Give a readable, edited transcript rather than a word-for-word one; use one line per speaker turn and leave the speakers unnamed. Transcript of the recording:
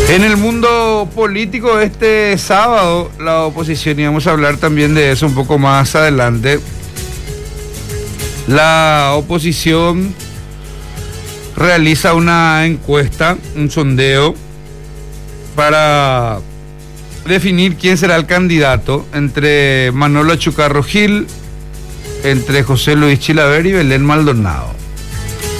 En el mundo político este sábado, la oposición, y vamos a hablar también de eso un poco más adelante, la oposición realiza una encuesta, un sondeo, para definir quién será el candidato entre Manolo Chucarro Gil, entre José Luis Chilaver y Belén Maldonado.